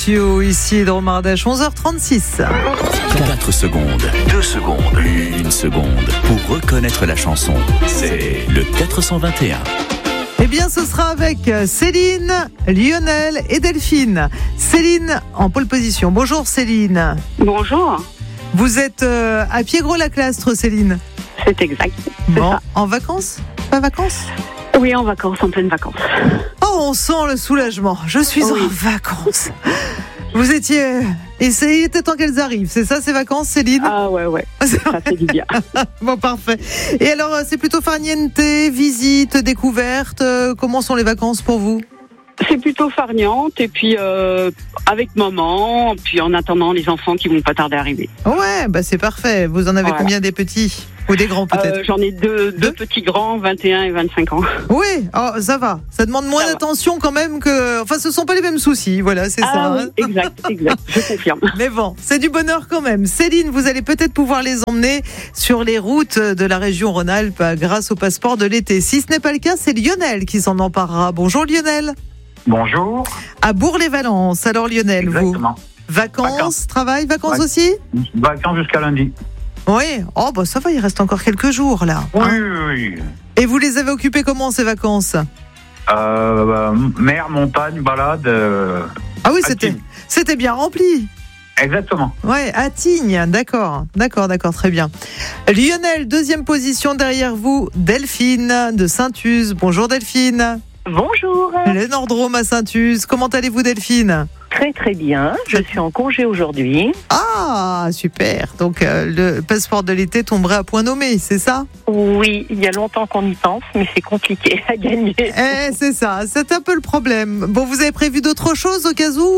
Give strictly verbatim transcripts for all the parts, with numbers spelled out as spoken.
Ici Dromardèche, onze heures trente-six. quatre secondes, deux secondes, une seconde pour reconnaître la chanson. C'est le quatre cent vingt et un. Eh bien, ce sera avec Céline, Lionel et Delphine. Céline en pole position. Bonjour Céline. Bonjour. Vous êtes euh, à Piégros-Laclastre, Céline. C'est exact. C'est Bon, ça. en vacances ? Pas vacances ? Oui, en vacances, en pleine vacances. Oh, on sent le soulagement. Je suis Oui. en vacances. Vous étiez... Et c'est- il était temps qu'elles arrivent. C'est ça, ces vacances, Céline ? Ah ouais, ouais. Ça fait du bien. Bon, parfait. Et alors, euh, c'est plutôt farniente, visite, découverte. euh, Comment sont les vacances pour vous ? C'est plutôt farniente et puis euh, avec maman, puis en attendant les enfants qui vont pas tarder à arriver. Ouais, bah c'est parfait. Vous en avez Voilà. combien, des petits ? Ou des grands, peut-être ? Euh, J'en ai deux, Deux deux petits grands, vingt et un et vingt-cinq ans. Oui, oh, ça va. Ça demande moins Ça va. d'attention quand même que... Enfin, ce ne sont pas les mêmes soucis, voilà, c'est Ah ça. oui, hein. exact, exact, je confirme. Mais bon, c'est du bonheur quand même. Céline, vous allez peut-être pouvoir les emmener sur les routes de la région Rhône-Alpes grâce au passeport de l'été. Si ce n'est pas le cas, c'est Lionel qui s'en emparera. Bonjour Lionel. Bonjour. À Bourg-les-Valences. Alors Lionel, Exactement. vous Vacances, Vacances. travail, vacances Ouais. aussi ? Vacances jusqu'à lundi. Oui. Oh, bah ça va, il reste encore quelques jours là. Oui, Hein. oui, oui. Et vous les avez occupés comment ces vacances ? Euh, bah, mer, montagne, balade. euh, Ah oui, à c'était, Tignes. c'était bien rempli. Exactement. Ouais, à Tignes, d'accord, d'accord, d'accord, très bien. Lionel, deuxième position derrière vous, Delphine de Saint-Uz. Bonjour Delphine. Bonjour, Le Nordrome à Saint-Uz. Comment allez-vous Delphine ? très très bien. Je suis en congé aujourd'hui. Ah, super. Donc euh, le passeport de l'été tomberait à point nommé, c'est ça ? Oui, il y a longtemps qu'on y pense, mais c'est compliqué à gagner. Eh, c'est ça, c'est un peu le problème. Bon, vous avez prévu d'autres choses au cas où ?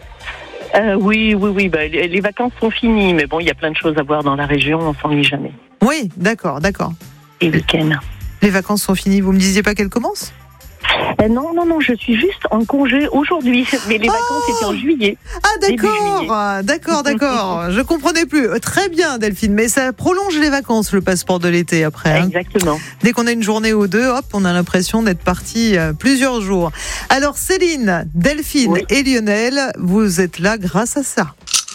Euh, oui, oui, oui. Bah, les, les vacances sont finies, mais bon, il y a plein de choses à voir dans la région. On s'ennuie jamais. Oui, d'accord, d'accord. Et week-end. Les vacances sont finies. Vous me disiez pas qu'elles commencent ? Euh, non, non, non. Je suis juste en congé aujourd'hui, mais les vacances étaient en juillet. Ah Début d'accord, juillet. ah, d'accord, d'accord. Je comprenais plus. Euh, Très bien Delphine, mais ça prolonge les vacances, le passeport de l'été après. hein. Exactement. Dès qu'on a une journée ou deux, hop, on a l'impression d'être parti euh, plusieurs jours. Alors Céline, Delphine Oui. et Lionel, vous êtes là grâce à ça.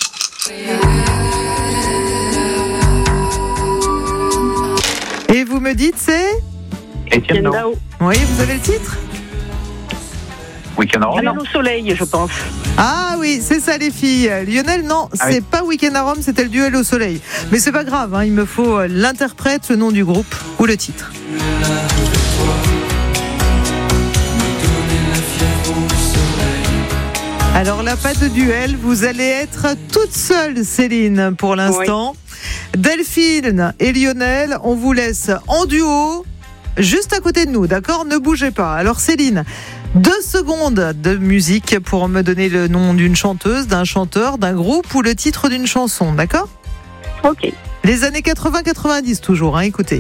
Et vous me dites c'est ? Etienne Dao. Dao. Oui, vous avez le titre ? Week-end à Rome. Duel au soleil, je pense. Ah oui, c'est ça les filles. Lionel, non, Ah c'est oui. pas Week-end à Rome, c'était le duel au soleil. Mais c'est pas grave, hein, il me faut euh, l'interprète, le nom du groupe ou le titre. Alors là, pas de duel, vous allez être toute seule Céline pour l'instant. Delphine et Lionel, on vous laisse en duo, juste à côté de nous, d'accord ? Ne bougez pas. Alors Céline, deux secondes de musique pour me donner le nom d'une chanteuse, d'un chanteur, d'un groupe ou le titre d'une chanson, d'accord ? Ok. Les années quatre-vingts quatre-vingt-dix toujours, hein, écoutez.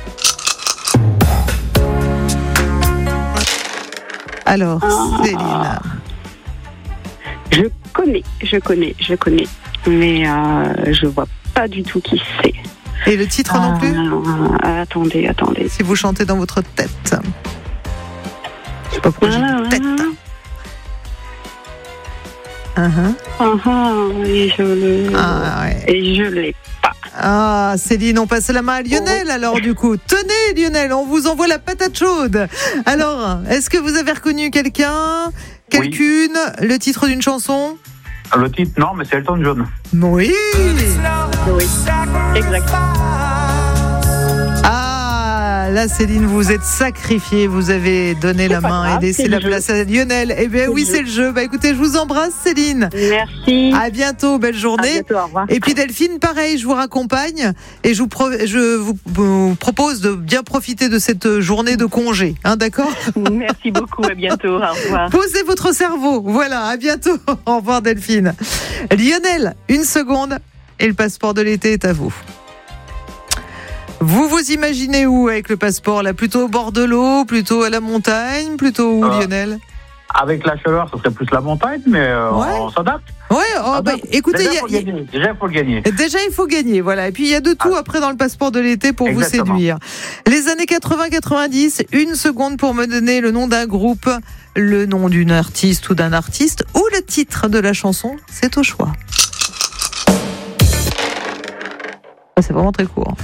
Alors, Ah. Céline. Je connais, je connais, je connais, mais euh, je vois pas du tout qui c'est. Et le titre non plus ? Euh, attendez, attendez. Si vous chantez dans votre tête. Je sais pas pourquoi j'ai dit tête. Uh-huh. Ah, ah, et je le, Ah, ouais. et je l'ai pas. Ah, Céline, on passe la main à Lionel alors du coup. Tenez Lionel, on vous envoie la patate chaude. Alors, est-ce que vous avez reconnu quelqu'un, quelqu'une, le titre d'une chanson ? Le titre, non, mais c'est Elton John. Oui. Oui, exact. Ah, là Céline, vous êtes sacrifiée, vous avez donné la pas main grave, et laissé c'est la le jeu. place à Lionel. Eh bien C'est oui, le c'est le jeu. Bah écoutez, je vous embrasse Céline. Merci. À bientôt, belle À journée. bientôt, au revoir. Et puis Delphine, pareil, je vous raccompagne et je vous, pro- je vous, vous propose de bien profiter de cette journée de congé, hein, d'accord ? Merci beaucoup. À bientôt. Au revoir. Posez votre cerveau. Voilà, à bientôt. Au revoir Delphine. Lionel, une seconde et le passeport de l'été est à vous. Vous vous imaginez où avec le passeport là ? Plutôt au bord de l'eau, plutôt à la montagne, plutôt où Ah. Lionel ? Avec la chaleur, ce serait plus la montagne, mais euh, Ouais. on s'adapte. Ouais, oh, bah, écoutez, Déjà, il y il a- faut le gagner. Déjà, il faut le gagner. Déjà, il faut gagner, voilà. Et puis, il y a de tout Ah. après dans le passeport de l'été pour Exactement. vous séduire. Les années quatre-vingts quatre-vingt-dix, une seconde pour me donner le nom d'un groupe, le nom d'une artiste ou d'un artiste, ou le titre de la chanson, c'est au choix. Ah, c'est vraiment très court.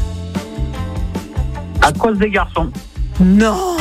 À cause des garçons. Non.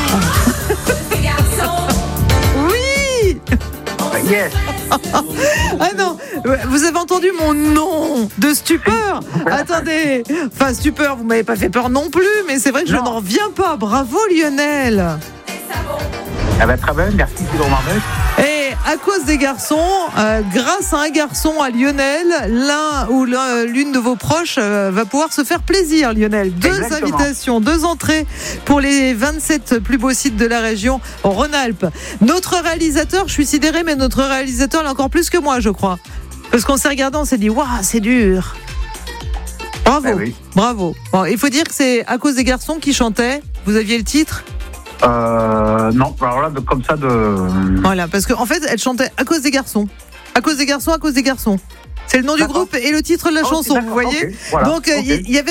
Oui. Yes. Ah non, vous avez entendu mon nom de stupeur. Attendez, enfin stupeur, vous m'avez pas fait peur non plus, mais c'est vrai que je Non. n'en reviens pas. Bravo Lionel. Eh ben, très bien, merci Guillaume Marmette. Et à cause des garçons, euh, grâce à un garçon, à Lionel, l'un ou l'un- l'une de vos proches euh, va pouvoir se faire plaisir, Lionel. Deux Exactement. invitations, deux entrées pour les vingt-sept plus beaux sites de la région en Rhône-Alpes. Notre réalisateur, je suis sidérée, mais notre réalisateur, il est encore plus que moi, je crois. Parce qu'on s'est regardé, on s'est dit, waouh, c'est dur. Bravo, Eh oui. bravo. Bon, il faut dire que c'est à cause des garçons qui chantaient. Vous aviez le titre ? Euh, non, alors là, de, comme ça, de. Voilà, parce qu'en en fait, elle chantait à cause des garçons. À cause des garçons, à cause des garçons. C'est le nom du D'accord. groupe et le titre de la Ok, chanson, d'accord, vous voyez ok, voilà, Donc, il ok. y, y avait